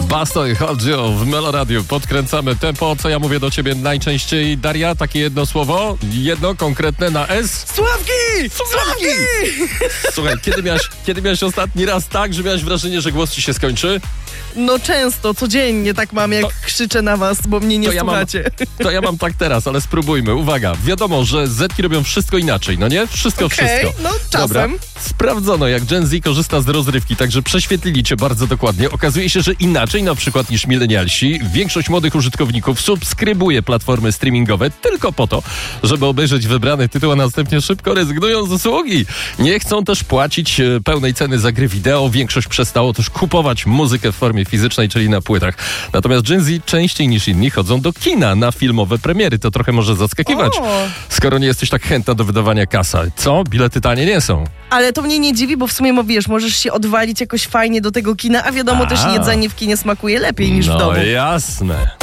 Basto i Hold You w Meloradiu. Podkręcamy tempo. Co ja mówię do ciebie najczęściej, Daria? Takie jedno słowo? Jedno konkretne na S? Sławki! Słuchaj, kiedy miałeś ostatni raz tak, że miałeś wrażenie, że głos ci się skończy? No często, codziennie tak mam, jak krzyczę na was, bo mnie nie słuchacie. To ja mam tak teraz, ale spróbujmy. Uwaga, wiadomo, że Zetki robią wszystko inaczej, no nie? Wszystko. No czasem. Dobra. Sprawdzono, jak Gen Z korzysta z rozrywki, także prześwietlili cię bardzo dokładnie. Okazuje się, że inaczej na przykład niż milenialsi, większość młodych użytkowników subskrybuje platformy streamingowe tylko po to, żeby obejrzeć wybrany tytuł, a następnie szybko rezygnują z usługi. Nie chcą też płacić pełnej ceny za gry wideo. Większość przestało też kupować muzykę w formie fizycznej, czyli na płytach. Natomiast Gen Z częściej niż inni chodzą do kina na filmowe premiery. To trochę może zaskakiwać, skoro nie jesteś tak chętna do wydawania kasa. Co? Bilety tanie nie są. Ale to mnie nie dziwi, bo w sumie wiesz, możesz się odwalić jakoś fajnie do tego kina, a wiadomo też jedzenie w kinie smakuje lepiej niż w domu. No jasne.